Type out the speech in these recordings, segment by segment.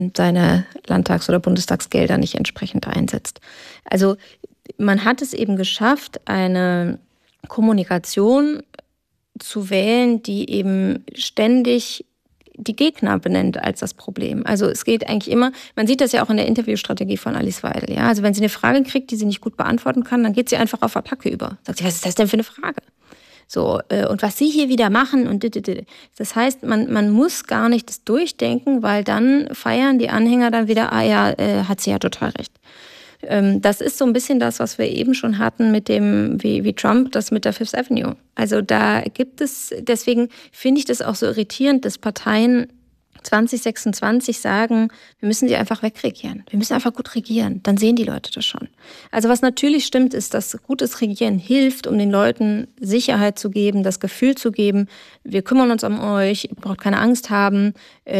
seine Landtags- oder Bundestagsgelder nicht entsprechend einsetzt. Also man hat es eben geschafft, eine Kommunikation zu wählen, die eben ständig die Gegner benennt als das Problem. Also es geht eigentlich immer, man sieht das ja auch in der Interviewstrategie von Alice Weidel. Ja? Also wenn sie eine Frage kriegt, die sie nicht gut beantworten kann, dann geht sie einfach auf Attacke über. Sagt sie, was ist das denn für eine Frage? So, und was Sie hier wieder machen und das heißt, man muss gar nicht das durchdenken, weil dann feiern die Anhänger dann wieder, hat sie ja total recht. Das ist so ein bisschen das, was wir eben schon hatten mit dem, wie Trump das mit der Fifth Avenue. Also da gibt es, deswegen finde ich das auch so irritierend, dass Parteien 2026 sagen, wir müssen sie einfach wegregieren. Wir müssen einfach gut regieren. Dann sehen die Leute das schon. Also was natürlich stimmt, ist, dass gutes Regieren hilft, um den Leuten Sicherheit zu geben, das Gefühl zu geben, wir kümmern uns um euch, ihr braucht keine Angst haben.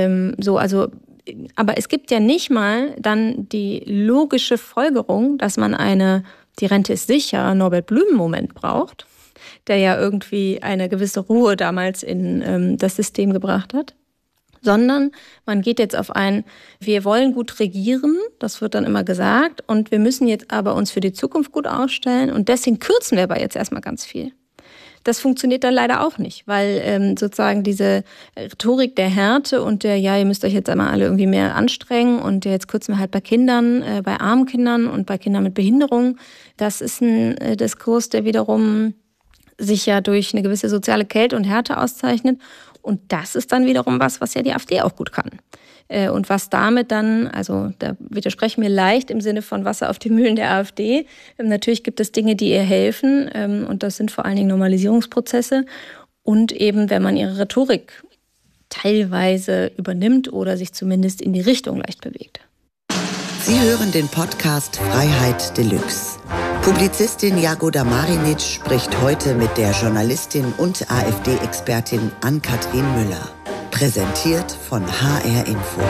Aber es gibt ja nicht mal dann die logische Folgerung, dass man die Rente ist sicher, Norbert-Blüm-Moment braucht, der ja irgendwie eine gewisse Ruhe damals in das System gebracht hat. Sondern man geht jetzt auf wir wollen gut regieren, das wird dann immer gesagt, und wir müssen jetzt aber uns für die Zukunft gut aufstellen und deswegen kürzen wir aber jetzt erstmal ganz viel. Das funktioniert dann leider auch nicht, weil sozusagen diese Rhetorik der Härte und ihr müsst euch jetzt einmal alle irgendwie mehr anstrengen und jetzt kürzen wir halt bei Kindern, bei armen Kindern und bei Kindern mit Behinderung, das ist ein Diskurs, der wiederum sich ja durch eine gewisse soziale Kälte und Härte auszeichnet. Und das ist dann wiederum was ja die AfD auch gut kann. Und was damit dann, also da widersprechen wir leicht im Sinne von Wasser auf die Mühlen der AfD. Natürlich gibt es Dinge, die ihr helfen. Und das sind vor allen Dingen Normalisierungsprozesse. Und eben, wenn man ihre Rhetorik teilweise übernimmt oder sich zumindest in die Richtung leicht bewegt. Sie hören den Podcast Freiheit Deluxe. Publizistin Jagoda Marinic spricht heute mit der Journalistin und AfD-Expertin Ann-Kathrin Müller. Präsentiert von HR Info.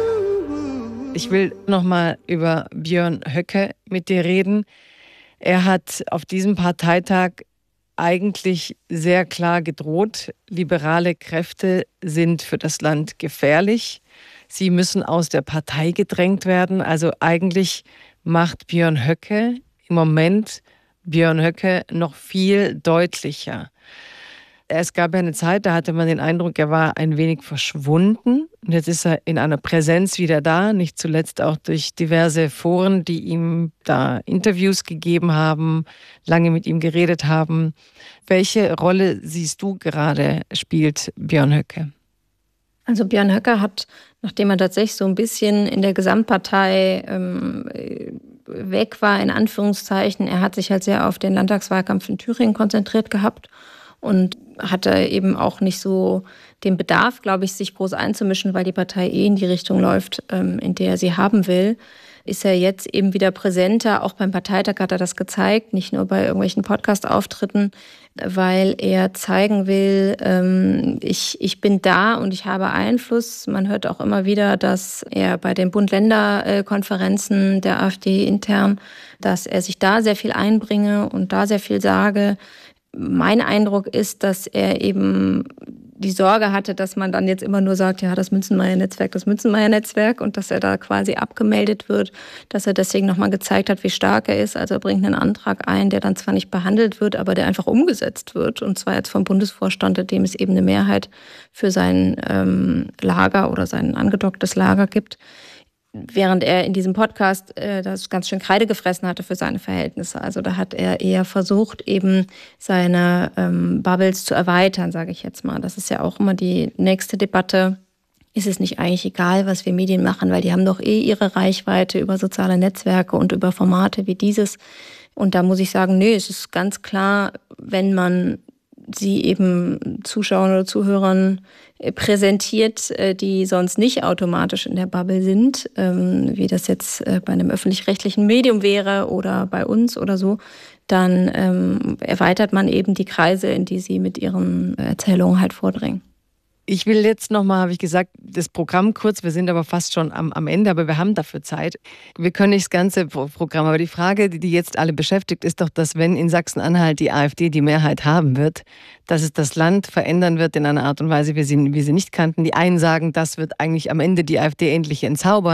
Ich will nochmal über Björn Höcke mit dir reden. Er hat auf diesem Parteitag eigentlich sehr klar gedroht, liberale Kräfte sind für das Land gefährlich. Sie müssen aus der Partei gedrängt werden. Also eigentlich macht Björn Höcke im Moment noch viel deutlicher. Es gab ja eine Zeit, da hatte man den Eindruck, er war ein wenig verschwunden. Und jetzt ist er in einer Präsenz wieder da, nicht zuletzt auch durch diverse Foren, die ihm da Interviews gegeben haben, lange mit ihm geredet haben. Welche Rolle siehst du gerade spielt Björn Höcke? Also Björn Höcke hat, nachdem er tatsächlich so ein bisschen in der Gesamtpartei weg war, in Anführungszeichen, er hat sich halt sehr auf den Landtagswahlkampf in Thüringen konzentriert gehabt und hatte eben auch nicht so den Bedarf, glaube ich, sich groß einzumischen, weil die Partei in die Richtung läuft, in der er sie haben will. Ist er jetzt eben wieder präsenter. Auch beim Parteitag hat er das gezeigt, nicht nur bei irgendwelchen Podcast-Auftritten, weil er zeigen will, ich bin da und ich habe Einfluss. Man hört auch immer wieder, dass er bei den Bund-Länder-Konferenzen der AfD intern, dass er sich da sehr viel einbringe und da sehr viel sage. Mein Eindruck ist, dass er eben die Sorge hatte, dass man dann jetzt immer nur sagt, ja, das Münzenmaier-Netzwerk und dass er da quasi abgemeldet wird, dass er deswegen nochmal gezeigt hat, wie stark er ist. Also er bringt einen Antrag ein, der dann zwar nicht behandelt wird, aber der einfach umgesetzt wird und zwar jetzt vom Bundesvorstand, dem es eben eine Mehrheit für sein Lager oder sein angedocktes Lager gibt. Während er in diesem Podcast das ganz schön Kreide gefressen hatte für seine Verhältnisse. Also da hat er eher versucht, eben seine Bubbles zu erweitern, sage ich jetzt mal. Das ist ja auch immer die nächste Debatte. Ist es nicht eigentlich egal, was wir Medien machen, weil die haben doch ihre Reichweite über soziale Netzwerke und über Formate wie dieses. Und da muss ich sagen, es ist ganz klar, wenn man sie eben Zuschauern oder Zuhörern präsentiert, die sonst nicht automatisch in der Bubble sind, wie das jetzt bei einem öffentlich-rechtlichen Medium wäre oder bei uns oder so, dann erweitert man eben die Kreise, in die sie mit ihren Erzählungen halt vordringen. Ich will jetzt nochmal, habe ich gesagt, das Programm kurz, wir sind aber fast schon am Ende, aber wir haben dafür Zeit. Wir können nicht das ganze Programm, aber die Frage, die jetzt alle beschäftigt, ist doch, dass wenn in Sachsen-Anhalt die AfD die Mehrheit haben wird, dass es das Land verändern wird in einer Art und Weise, wie sie nicht kannten. Die einen sagen, das wird eigentlich am Ende die AfD endlich entzaubern.